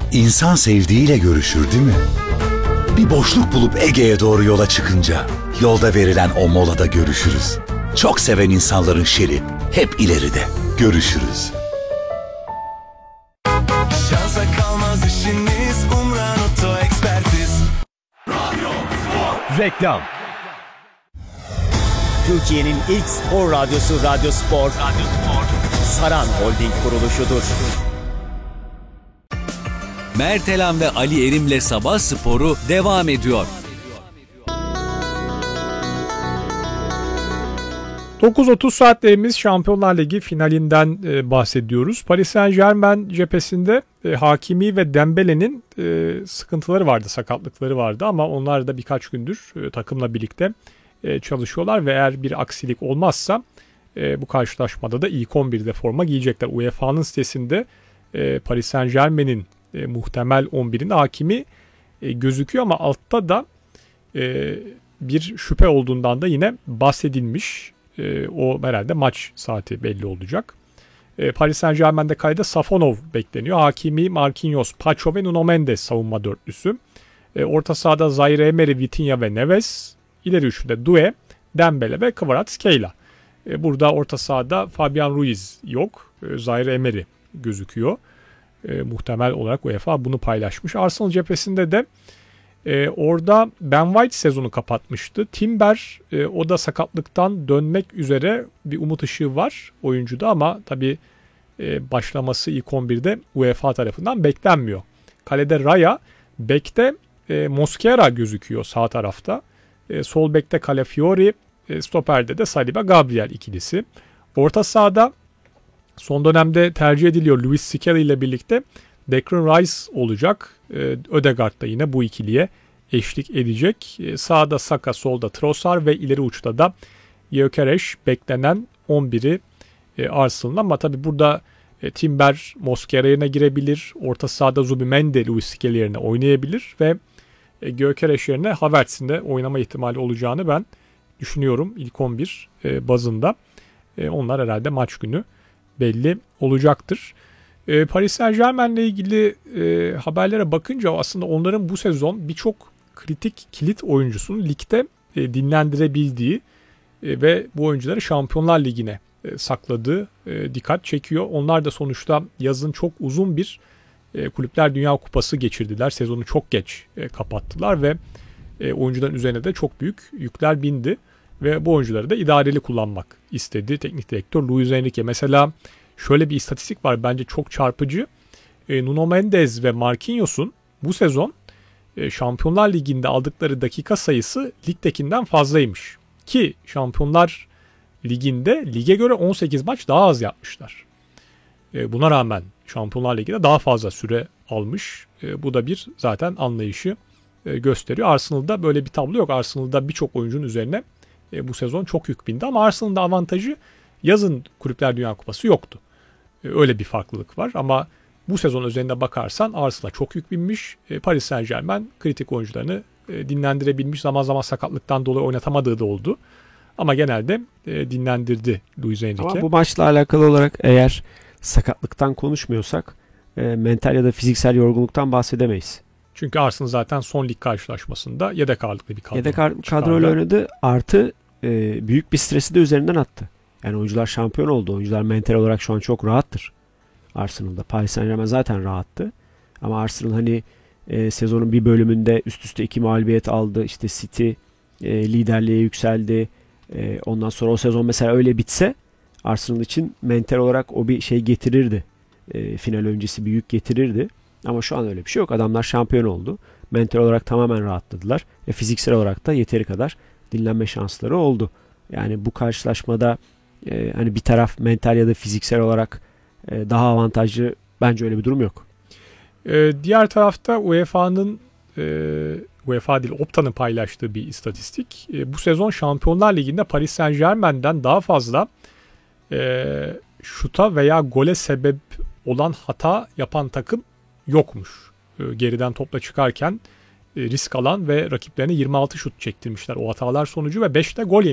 İnsan sevdiğiyle görüşür değil mi? Bir boşluk bulup Ege'ye doğru yola çıkınca yolda verilen o molada görüşürüz. Çok seven insanların şeri hep ileride. Görüşürüz. Şansa kalmaz işiniz, Umran Oto Ekspertiz. Radyo Spor. Reklam. Türkiye'nin ilk spor radyosu Radyo Spor. Saran Holding kuruluşudur. Mertelan ve Ali Erim'le Sabah Sporu devam ediyor. 9.30 saatlerimiz Şampiyonlar Ligi finalinden bahsediyoruz. Paris Saint-Germain cephesinde Hakimi ve Dembele'nin sıkıntıları vardı, sakatlıkları vardı ama onlar da birkaç gündür takımla birlikte çalışıyorlar ve eğer bir aksilik olmazsa bu karşılaşmada da ilk 11'de forma giyecekler. UEFA'nın sitesinde Paris Saint-Germain'in muhtemel 11'inde Hakimi gözüküyor ama altta da bir şüphe olduğundan da yine bahsedilmiş. O herhalde maç saati belli olacak. Paris Saint-Germain'de kayda Safonov bekleniyor. Hakimi, Marquinhos, Pacho ve Nuno Mendes savunma dörtlüsü. Orta sahada Zaire Emery, Vitinha ve Neves. İleri üçlüde Doué, Dembele ve Kvaratskhelia. Burada orta sahada Fabian Ruiz yok. Zaire Emery gözüküyor. Muhtemel olarak UEFA bunu paylaşmış. Arsenal cephesinde de orada Ben White sezonu kapatmıştı. Timber o da sakatlıktan dönmek üzere bir umut ışığı var oyuncuda ama tabii başlaması ilk 11'de UEFA tarafından beklenmiyor. Kalede Raya, bekte Mosquera gözüküyor sağ tarafta. Sol bekte Calafiori, stoperde de Saliba Gabriel ikilisi. Orta sahada son dönemde tercih ediliyor Luis Skelly ile birlikte Declan Rice olacak. Ødegaard da yine bu ikiliye eşlik edecek. Sağda Saka, solda Trossard ve ileri uçta da Gyökeres beklenen 11'i Arsenal'ın ama tabi burada Timber Mosquera yerine girebilir. Orta sahada Zubimendi Luis Skelly yerine oynayabilir ve Gyökeres yerine Havertz'in de oynama ihtimali olacağını ben düşünüyorum ilk 11 bazında. Onlar herhalde maç günü belli olacaktır. Paris Saint-Germain ile ilgili haberlere bakınca aslında onların bu sezon birçok kritik kilit oyuncusunu ligde dinlendirebildiği ve bu oyuncuları Şampiyonlar Ligi'ne sakladığı dikkat çekiyor. Onlar da sonuçta yazın çok uzun bir Kulüpler Dünya Kupası geçirdiler. Sezonu çok geç kapattılar ve oyuncuların üzerine de çok büyük yükler bindi. Ve bu oyuncuları da idareli kullanmak istedi teknik direktör Luis Enrique. Mesela şöyle bir istatistik var bence çok çarpıcı. Nuno Mendes ve Marquinhos'un bu sezon Şampiyonlar Ligi'nde aldıkları dakika sayısı ligdekinden fazlaymış. Ki Şampiyonlar Ligi'nde lige göre 18 maç daha az yapmışlar. Buna rağmen Şampiyonlar Ligi'de daha fazla süre almış. Bu da bir zaten anlayışı gösteriyor. Arsenal'da böyle bir tablo yok. Arsenal'da birçok oyuncunun üzerine bu sezon çok yük bindi ama Arsenal'ın da avantajı yazın Kulüpler Dünya Kupası yoktu. Öyle bir farklılık var ama bu sezon üzerinde bakarsan Arsenal'a çok yük binmiş. Paris Saint-Germain kritik oyuncularını dinlendirebilmiş. Zaman zaman sakatlıktan dolayı oynatamadığı da oldu. Ama genelde dinlendirdi Luis Enrique. Ama bu maçla alakalı olarak eğer sakatlıktan konuşmuyorsak mental ya da fiziksel yorgunluktan bahsedemeyiz. Çünkü Arsenal zaten son lig karşılaşmasında yedek ağırlıklı bir kadro. Yedek kadroyla oynadı. Artı büyük bir stresi de üzerinden attı. Yani oyuncular şampiyon oldu. Oyuncular mental olarak şu an çok rahattır. Arsenal'da. Paris Saint-Germain zaten rahattı. Ama Arsenal hani sezonun bir bölümünde üst üste 2 mağlubiyet aldı. İşte City liderliğe yükseldi. Ondan sonra o sezon mesela öyle bitse Arsenal için mental olarak o bir şey getirirdi. Final öncesi bir yük getirirdi. Ama şu an öyle bir şey yok. Adamlar şampiyon oldu. Mental olarak tamamen rahatladılar. Fiziksel olarak da yeteri kadar dinlenme şansları oldu. Yani bu karşılaşmada hani bir taraf mental ya da fiziksel olarak daha avantajlı, bence öyle bir durum yok. Diğer tarafta UEFA değil Opta'nın paylaştığı bir istatistik. Bu sezon Şampiyonlar Ligi'nde Paris Saint-Germain'den daha fazla şuta veya gole sebep olan hata yapan takım yokmuş. Geriden topla çıkarken risk alan ve rakiplerine 26 şut çektirmişler o hatalar sonucu ve 5'te gol